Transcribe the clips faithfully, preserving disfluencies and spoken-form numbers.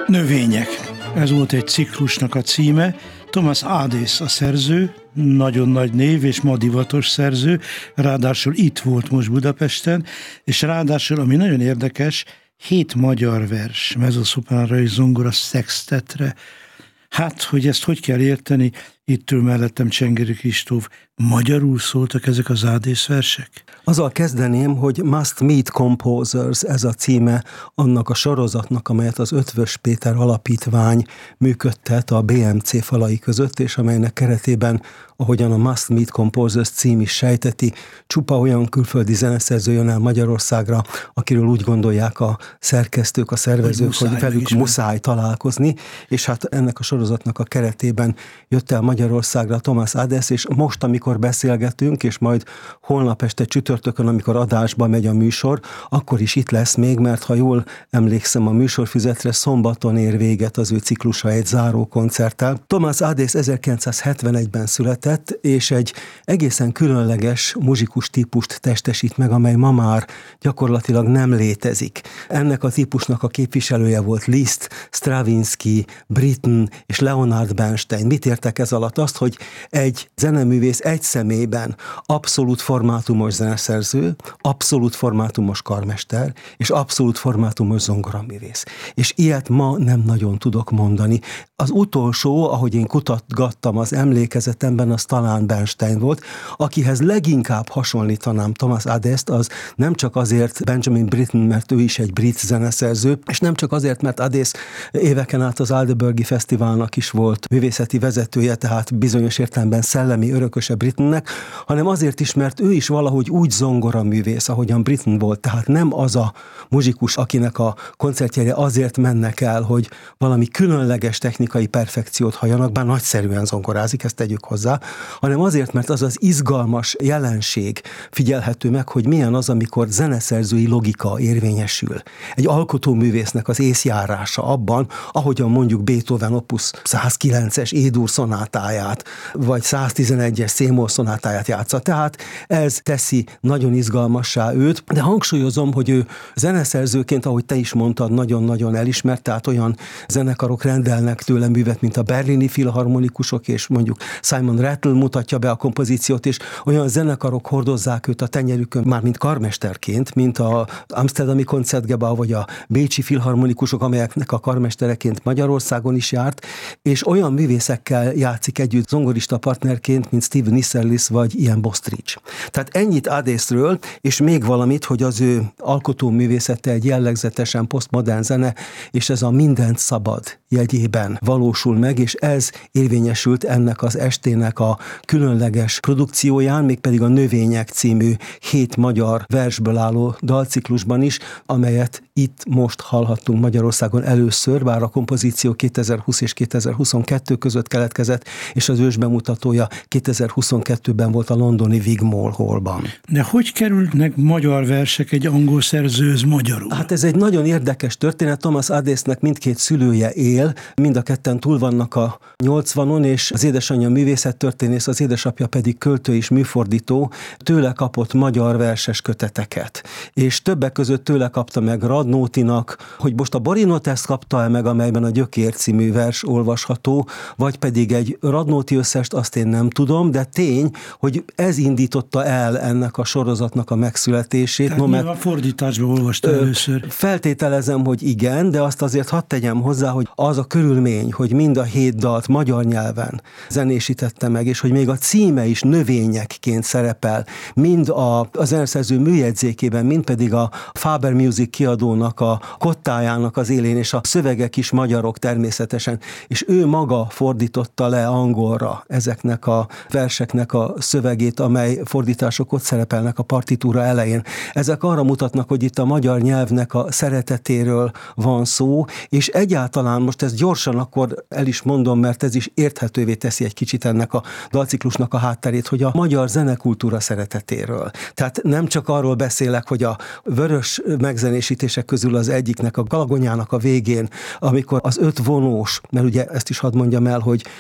Növények. Ez volt egy ciklusnak a címe. Thomas Adès a szerző, nagyon nagy név és ma divatos szerző, ráadásul itt volt most Budapesten, és ráadásul, ami nagyon érdekes, hét magyar vers, mezzoszopránra és zongora szextetre. Hát, hogy ezt hogy kell érteni, itt ül mellettem Csengeri Kristóf. Magyarul szóltak ezek az Adès versek? Azzal kezdeném, hogy Must Meet Composers, ez a címe annak a sorozatnak, amelyet az Ötvös Péter Alapítvány működtet a bé em cé falai között, és amelynek keretében, ahogyan a Must Meet Composers cím is sejteti, csupa olyan külföldi zeneszerző jön el Magyarországra, akiről úgy gondolják a szerkesztők, a szervezők, hogy, hogy velük muszáj találkozni, és hát ennek a sorozatnak a keretében jött el Magyarországra Thomas Adès, és most, amikor beszélgetünk, és majd holnap este csütörtökön, amikor adásba megy a műsor, akkor is itt lesz még, mert ha jól emlékszem a műsorfüzetre, szombaton ér véget az ő ciklusa egy záró koncerttel. Thomas Adès ezerkilencszázhetvenegyben született, és egy egészen különleges muzsikus típust testesít meg, amely ma már gyakorlatilag nem létezik. Ennek a típusnak a képviselője volt Liszt, Stravinsky, Britten és Leonard Bernstein. Mit értek ez alatt? Azt, hogy egy zeneművész egy személyben abszolút formátumos zeneszerző, abszolút formátumos karmester, és abszolút formátumos zongoraművész. És ilyet ma nem nagyon tudok mondani. Az utolsó, ahogy én kutatgattam az emlékezetemben, az talán Bernstein volt, akihez leginkább hasonlítanám Thomas Adést, az nem csak azért Benjamin Britten, mert ő is egy brit zeneszerző, és nem csak azért, mert Adés éveken át az Aldeburghi Fesztiválnak is volt művészeti vezetője, tehát bizonyos értelemben szellemi örököse Brittennek, hanem azért is, mert ő is valahogy úgy zongoraművész, ahogyan Britten volt, tehát nem az a muzsikus, akinek a koncertjeire azért mennek el, hogy valami különleges technikai perfekciót halljanak, bár nagyszerűen zongorázik, ezt tegyük hozzá, hanem azért, mert az az izgalmas jelenség figyelhető meg, hogy milyen az, amikor zeneszerzői logika érvényesül. Egy alkotóművésznek az észjárása abban, ahogyan mondjuk Beethoven opus százkilences E-dur szonátáját, vagy száztizenegyes C-moll szonátáját játsza. Tehát ez teszi nagyon izgalmassá őt, de hangsúlyozom, hogy ő zeneszerzőként, ahogy te is mondtad, nagyon-nagyon elismert, tehát olyan zenekarok rendelnek tőle művet, mint a berlini filharmonikusok, és mondjuk Simon Rattle mutatja be a kompozíciót, és olyan zenekarok hordozzák őt a tenyerükön, már mint karmesterként, mint a Amsterdami Koncertgebau, vagy a bécsi filharmonikusok, amelyeknek a karmestereként Magyarországon is járt, és olyan művészekkel játszik együtt zongorista partnerként, mint Steven Isserlis vagy Ian Bostridge. Tehát ennyit Adésről, és még valamit, hogy az ő alkotóművészete egy jellegzetesen posztmodern zene, és ez a mindent szabad jegyében valósul meg, és ez érvényesült ennek az estének a különleges produkcióján, mégpedig a Növények című hét magyar versből álló dalciklusban is, amelyet itt most hallhattunk Magyarországon először, bár a kompozíció kétezer-húsz és kétezer-huszonkettő között keletkezett, és az ősbemutatója kétezer-huszonkettőben volt a londoni Wigmore Hallban. De hogy kerülnek magyar versek egy angol szerzőhöz magyarul? Hát ez egy nagyon érdekes történet. Thomas Adésnek mindkét szülője él, mind a ketten túl vannak a nyolcvanon, és az édesanyja művészettörténész, az édesapja pedig költő és műfordító, tőle kapott magyar verses köteteket. És többek között tőle kapta meg Radnótinak, hogy most a Borinotest kapta-e meg, amelyben a Gyökér című vers olvasható, vagy pedig egy Radnóti összest, azt én nem tudom, de tény, hogy ez indította el ennek a sorozatnak a megszületését. Tehát no, mert a fordításban olvasta ö, először. Feltételezem, hogy igen, de azt azért hadd tegyem hozzá, hogy az a körülmény, hogy mind a hét dalt magyar nyelven zenésítette meg, és hogy még a címe is növényekként szerepel, mind a, a zeneszerző műjegyzékében, mind pedig a Faber Music kiadónak a kottájának az élén, és a szövegek is magyarok természetesen, és ő maga fordította le angolra ezeknek a verseknek a szövegét, amely fordítások ott szerepelnek a partitúra elején. Ezek arra mutatnak, hogy itt a magyar nyelvnek a szeretetéről van szó, és egyáltalán most ezt gyorsan akkor el is mondom, mert ez is érthetővé teszi egy kicsit ennek a dalciklusnak a hátterét, hogy a magyar zenekultúra szeretetéről. Tehát nem csak arról beszélek, hogy a vörös megzenésítések közül az egyiknek, a Galagonyának a végén, amikor az öt vonós, mert ugye ezt is hadd mondjam el, hogy egy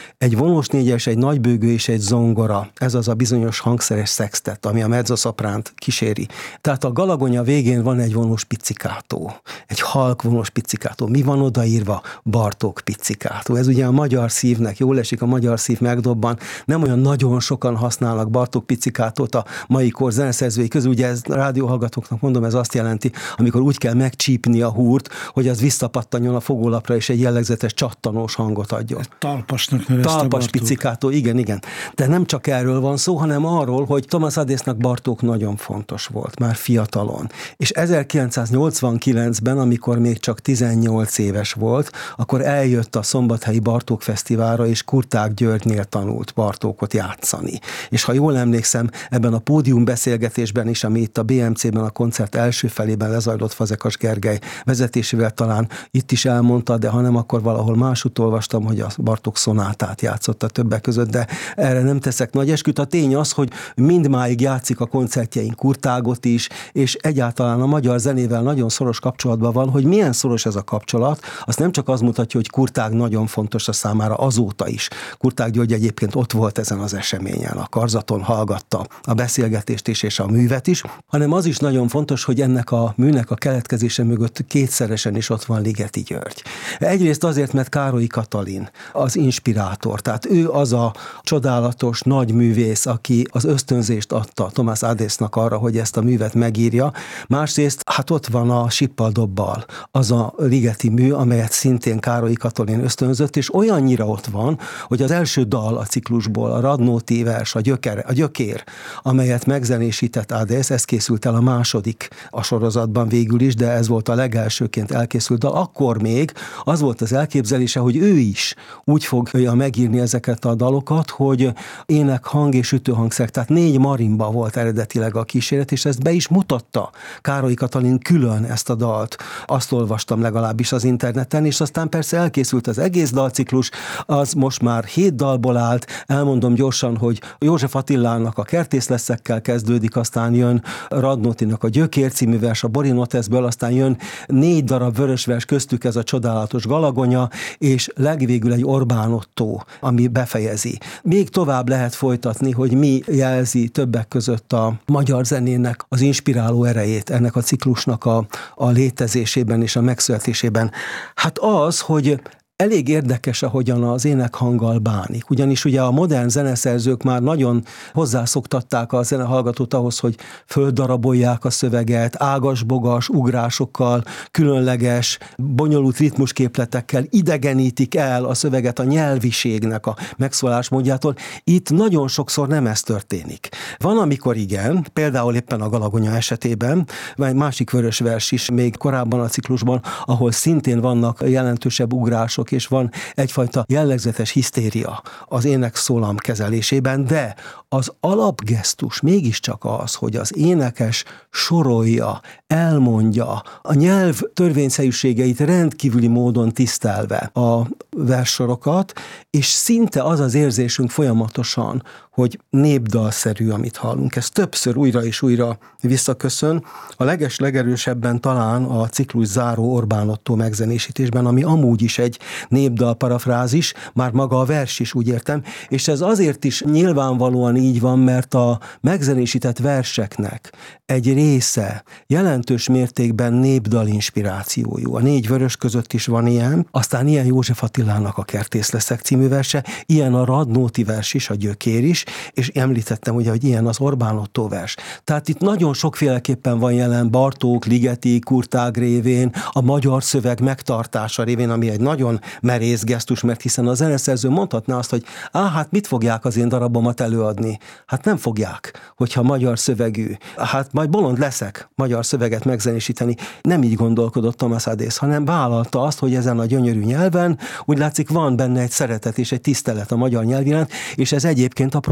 vonós négyes, egy nagybőgő és egy zongora. Ez az a bizonyos hangszeres szextet, ami a mezzosopránt kíséri. Tehát a Galagonya végén van egy vonós pizzicátó, egy halk vonós pizzicátó. Mi van odaírva? Bartók pizzicátó. Ez ugye a magyar szívnek jól esik, a magyar szív megdobban. Nem olyan nagyon sokan használnak Bartók pizzikátót a mai kor zeneszerzői közül. Ugye ez rádióhallgatóknak mondom, ez azt jelenti, amikor úgy kell megcsípni a húrt, hogy az visszapattanjon a fogólapra, és egy jellegzetes csattanós hangot adjon. Talpasnak nevezte Talpas pizzikátó, igen, igen. De nem csak erről van szó, hanem arról, hogy Thomas Adésznak Bartók nagyon fontos volt, már fiatalon. És ezerkilencszáznyolcvankilencben, amikor még csak tizennyolc éves volt, akkor eljött a Szombathelyi Bartók Fesztiválra, és Kurtág Györgynél tanult Bartókot játszani. És ha jól emlékszem, ebben a pódiumbeszélgetésben is, ami itt a bé em cében a koncert első felében lezajlott Fazekas Gergely vezetésével, talán itt is elmondta, de ha nem, akkor valahol másút olvastam, hogy a Bartók szonátát játszotta többek között, de erre nem teszek nagy esküt. A tény az, hogy mindmáig játszik a koncertjeink Kurtágot is, és egyáltalán a magyar zenével nagyon szoros kapcsolatban van. Hogy milyen szoros ez a kapcsolat, azt nem csak az mutatja, hogy Kurtág nagyon fontos a számára azóta is. Kurtág György egyébként ott volt ezen az eseményen, a karzaton hallgatta a beszélgetést is és a művet is, hanem az is nagyon fontos, hogy ennek a műnek a keletkezése mögött kétszeresen is ott van Ligeti György. Egyrészt azért, mert Károly Katalin az inspirátor, tehát ő az a csodálatos nagy művész, aki az ösztönzést adta Thomas Adésznak arra, hogy ezt a művet megírja. Másrészt, hát ott van a Sippal Dobbal, az a ligeti mű, amelyet szintén Károly Katalin ösztönzött, és olyannyira ott van, hogy az első dal a ciklusból, a Radnóti vers, a, gyöker, a gyökér, amelyet megzenésített Adész, ez készült el a második a sorozatban végül is, de ez volt a legelsőként elkészült dal. Akkor még az volt az elképzelése, hogy ő is úgy fogja megírni ezeket a dalokat, hogy ének, hang és ütőhangszer, tehát négy marimba volt eredetileg a kíséret, és ezt be is mutatta Károly Katalin külön ezt a dalt. Azt olvastam legalábbis az interneten, és aztán persze elkészült az egész dalciklus, az most már hét dalból állt. Elmondom gyorsan, hogy József Attilának a Kertészleszekkel kezdődik, aztán jön Radnótinak a Gyökér című vers a Borinoteszből, aztán jön négy darab vörös vers, köztük ez a csodálatos Galagonya, és legvégül egy Orbán Ottó, ami befejezi. Még tovább lehet folytatni, hogy mi jelzi többek között a magyar zenének az inspiráló erejét ennek a ciklusnak a, a létezésében és a megszületésében. Hát az, hogy elég érdekes, ahogyan az énekhanggal bánik. Ugyanis ugye a modern zeneszerzők már nagyon hozzászoktatták a zenehallgatót ahhoz, hogy földarabolják a szöveget, ágas-bogas ugrásokkal, különleges, bonyolult ritmusképletekkel idegenítik el a szöveget a nyelviségnek a megszólásmódjától. Itt nagyon sokszor nem ez történik. Van, amikor igen, például éppen a Galagonya esetében, vagy másik vörös vers is még korábban a ciklusban, ahol szintén vannak jelentősebb ugrások, és van egyfajta jellegzetes hisztéria az énekszólam kezelésében, de az alapgesztus mégiscsak az, hogy az énekes sorolja, elmondja a nyelv törvényszerűségeit rendkívüli módon tisztelve a verssorokat, és szinte az az érzésünk folyamatosan, hogy népdalszerű, amit hallunk. Ez többször újra és újra visszaköszön. A leges legerősebben talán a ciklus záró Orbán Ottó megzenésítésben, ami amúgy is egy népdal parafrázis, már maga a vers is, úgy értem, és ez azért is nyilvánvalóan így van, mert a megzenésített verseknek egy része jelentős mértékben népdal inspirációjú. A négy vörös között is van ilyen, aztán ilyen József Attilának a Kertészleszek című verse, ilyen a Radnóti vers is, a Gyökér is, és említettem ugye, hogy ilyen az Orbán Ottó vers. Tehát itt nagyon sokféleképpen van jelen Bartók, Ligeti, Kurtág révén, a magyar szöveg megtartása révén, ami egy nagyon merész gesztus, mert hiszen a zeneszerző mondhatná azt, hogy á, hát mit fogják az én darabomat előadni? Hát nem fogják, hogyha magyar szövegű. Hát majd bolond leszek magyar szöveget megzenésíteni. Nem így gondolkodott Thomas Adész, hanem vállalta azt, hogy ezen a gyönyörű nyelven úgy látszik van benne egy szeretet és egy tisztelet a magyar nyelv iránt, és ez egyébként a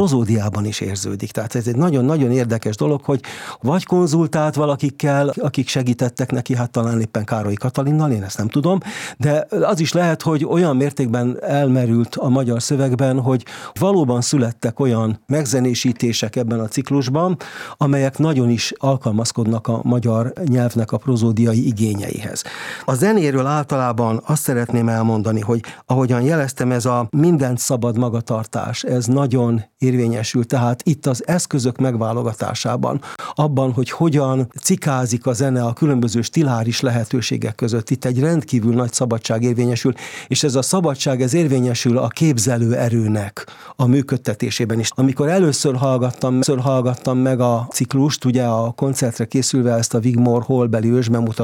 prozódiában is érződik. Tehát ez egy nagyon-nagyon érdekes dolog, hogy vagy konzultált valakikkel, akik segítettek neki, hát talán éppen Károly Katalinnal, én ezt nem tudom, de az is lehet, hogy olyan mértékben elmerült a magyar szövegben, hogy valóban születtek olyan megzenésítések ebben a ciklusban, amelyek nagyon is alkalmazkodnak a magyar nyelvnek a prozódiai igényeihez. A zenéről általában azt szeretném elmondani, hogy ahogyan jeleztem, ez a mindent szabad magatartás, ez nagyon érvényesül, tehát itt az eszközök megválogatásában, abban, hogy hogyan cikázik a zene a különböző stiláris lehetőségek között, itt egy rendkívül nagy szabadság érvényesül, és ez a szabadság, ez érvényesül a képzelő erőnek a működtetésében is. Amikor először hallgattam, először hallgattam meg a ciklust, ugye a koncertre készülve ezt a Wigmore Hall-beli ősbemutató